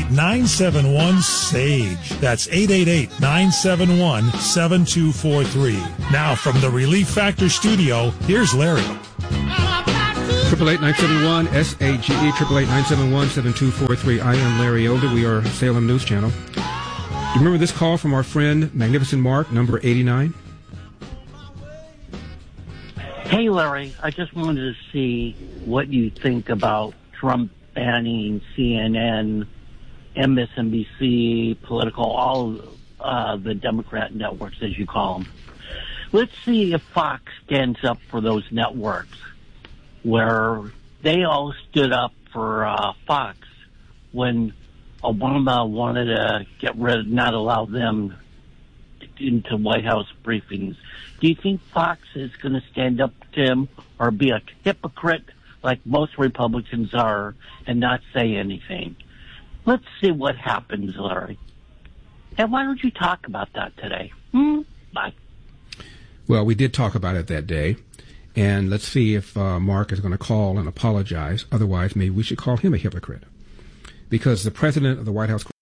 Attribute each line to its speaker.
Speaker 1: 888-971-SAGE. That's 888-971-7243. Now from the Relief Factor studio, here's Larry.
Speaker 2: 888-971-SAGE, 888-971-7243. I am Larry Elder. We are Salem News Channel. Do you remember this call from our friend Magnificent Mark, number 89?
Speaker 3: Hey, Larry, I just wanted to see what you think about Trump banning CNN, MSNBC, Political, all the Democrat networks, as you call them. Let's see if Fox stands up for those networks, where they all stood up for Fox when Obama wanted to get rid of, not allow them into White House briefings. Do you think Fox is going to stand up to him or be a hypocrite like most Republicans are and not say anything? Let's see what happens, Larry. And why don't you talk about that today? Bye.
Speaker 2: Well, we did talk about it that day, and let's see if Mark is going to call and apologize. Otherwise, maybe we should call him a hypocrite, because the president of the White House